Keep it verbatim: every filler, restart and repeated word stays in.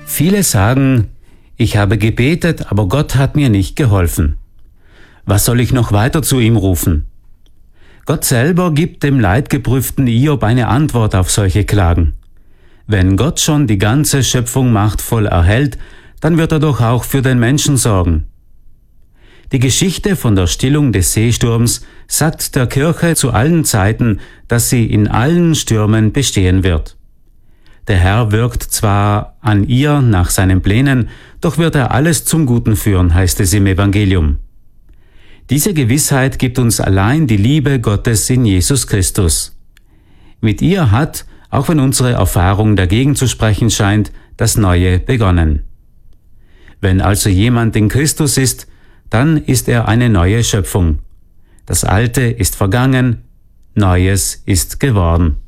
Viele sagen, ich habe gebetet, aber Gott hat mir nicht geholfen. Was soll ich noch weiter zu ihm rufen? Gott selber gibt dem leidgeprüften Hiob eine Antwort auf solche Klagen. Wenn Gott schon die ganze Schöpfung machtvoll erhält, dann wird er doch auch für den Menschen sorgen. Die Geschichte von der Stillung des Seesturms sagt der Kirche zu allen Zeiten, dass sie in allen Stürmen bestehen wird. Der Herr wirkt zwar an ihr nach seinen Plänen, doch wird er alles zum Guten führen, heißt es im Evangelium. Diese Gewissheit gibt uns allein die Liebe Gottes in Jesus Christus. Mit ihr hat, auch wenn unsere Erfahrung dagegen zu sprechen scheint, das Neue begonnen. Wenn also jemand in Christus ist, dann ist er eine neue Schöpfung. Das Alte ist vergangen, Neues ist geworden.